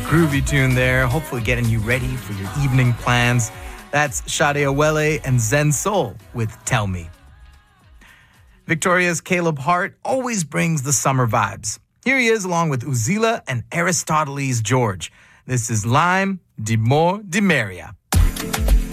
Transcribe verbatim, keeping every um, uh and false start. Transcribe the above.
groovy tune there, hopefully getting you ready for your evening plans. That's Sade Awele and Zen Soul with Tell Me. Victoria's Caleb Hart always brings the summer vibes. Here he is along with Uzila and Aristoteles George. This is Lime, Dimore, Dimeria.